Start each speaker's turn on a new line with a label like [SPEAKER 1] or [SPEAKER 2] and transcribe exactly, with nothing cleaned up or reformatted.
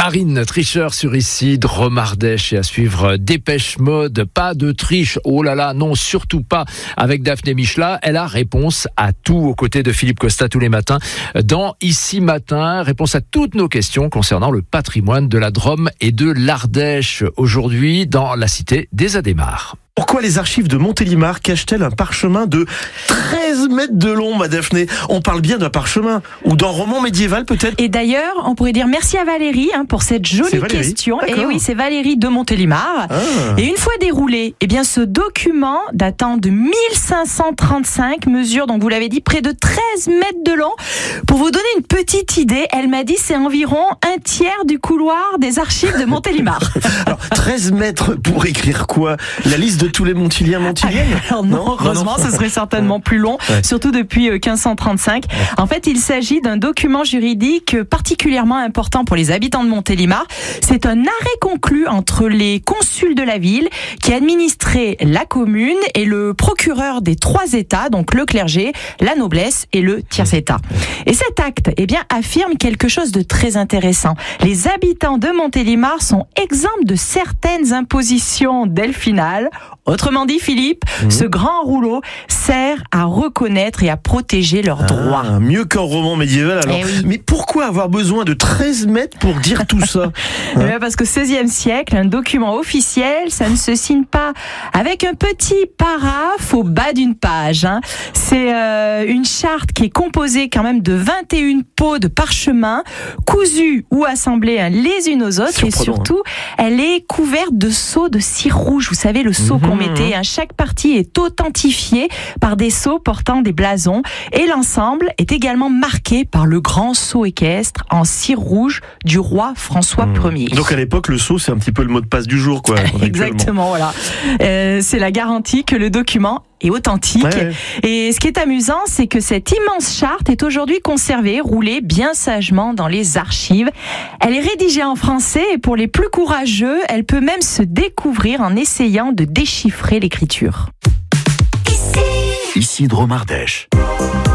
[SPEAKER 1] Marine, tricheur sur ici, Dromardèche et à suivre Dépêche Mode. Pas de triche, oh là là, non, surtout pas avec Daphné Michela. Elle a réponse à tout aux côtés de Philippe Costa tous les matins dans Ici Matin. Réponse à toutes nos questions concernant le patrimoine de la Drôme et de l'Ardèche. Aujourd'hui, dans la cité des Adhémars.
[SPEAKER 2] Pourquoi les archives de Montélimar cachent-elles un parchemin de treize mètres de long, ma Daphné? On parle bien d'un parchemin ou d'un roman médiéval peut-être?
[SPEAKER 3] Et d'ailleurs, on pourrait dire merci à Valérie hein, pour cette jolie question. Et oui, c'est Valérie de Montélimar. Ah. Et une fois déroulé, eh bien, ce document datant de mille cinq cent trente-cinq mesure, donc vous l'avez dit, près de treize mètres de long. Pour vous donner une petite idée, elle m'a dit c'est environ un tiers du couloir des archives de Montélimar.
[SPEAKER 2] Alors, treize mètres pour écrire quoi? La liste de tous les Montiliens, Montiliennes?
[SPEAKER 3] Alors non, non, heureusement, non, non. Ce serait certainement plus long, ouais. Surtout depuis quinze cent trente-cinq. Ouais. En fait, il s'agit d'un document juridique particulièrement important pour les habitants de Montélimar. C'est un arrêt conclu entre les consuls de la ville qui administraient la commune et le procureur des trois États, donc le clergé, la noblesse et le tiers-État. Et cet acte, eh bien, affirme quelque chose de très intéressant. Les habitants de Montélimar sont exempts de certaines impositions delphinales. Autrement dit, Philippe, mmh. ce grand rouleau sert à reconnaître et à protéger leurs
[SPEAKER 2] ah,
[SPEAKER 3] droits.
[SPEAKER 2] Mieux qu'un roman médiéval alors. Eh oui. Mais pourquoi avoir besoin de treize mètres pour dire tout ça?
[SPEAKER 3] hein eh Parce qu'au seizième siècle, un document officiel, ça ne se signe pas avec un petit paraphe au bas d'une page. Hein. C'est euh, une charte qui est composée quand même de vingt et une peaux de parchemin, cousues ou assemblées hein, les unes aux autres. Et surtout, elle est couverte de sceaux de cire rouge. Vous savez, le sceau mmh. qu'on mettait. Hein. Chaque partie est authentifiée par des sceaux portant des blasons. Et l'ensemble est également marqué par le grand sceau équestre en cire rouge du roi François mmh. Ier.
[SPEAKER 2] Donc à l'époque, le sceau, c'est un petit peu le mot de passe du jour, quoi.
[SPEAKER 3] Exactement, voilà. Euh, c'est la garantie que le document est authentique. Ouais, ouais. Et ce qui est amusant, c'est que cette immense charte est aujourd'hui conservée, roulée bien sagement dans les archives. Elle est rédigée en français et pour les plus courageux, elle peut même se découvrir en essayant de déchiffrer l'écriture.
[SPEAKER 4] Ici Dromardèche.